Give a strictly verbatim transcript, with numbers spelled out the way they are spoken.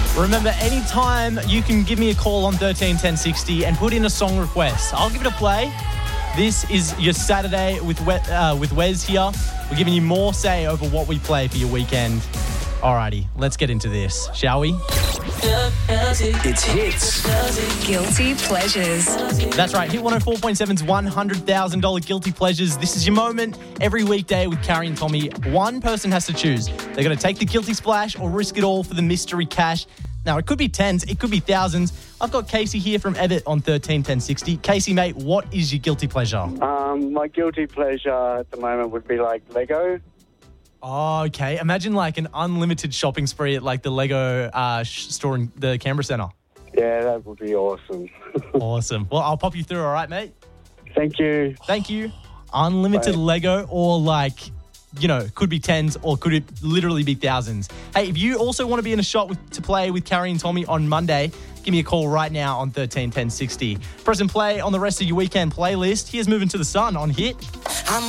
Remember, anytime you can give me a call on thirteen ten sixty and put in a song request. I'll give it a play. This is your Saturday with We- uh, with Wes here. We're giving you more say over what we play for your weekend. Alrighty, let's get into this, shall we? It's Hits. Guilty Pleasures. That's right, Hit one oh four point seven's one hundred thousand dollars Guilty Pleasures. This is your moment every weekday with Carrie and Tommy. One person has to choose. They're going to take the guilty splash or risk it all for the mystery cash. Now, it could be tens, it could be thousands. I've got Casey here from Ebbet on thirteen ten sixty. Casey, mate, what is your guilty pleasure? Um, my guilty pleasure at the moment would be like Lego. Oh, okay. Imagine like an unlimited shopping spree at like the Lego uh, sh- store in the Canberra Centre. Yeah, that would be awesome. Awesome. Well, I'll pop you through, all right, mate? Thank you. Thank you. Unlimited Bye. Lego or like, you know, could be tens or could it literally be thousands. Hey, if you also want to be in a shot with, to play with Carrie and Tommy on Monday, give me a call right now on thirteen ten sixty. Press and play on the rest of your weekend playlist. Here's Moving to the Sun on Hit.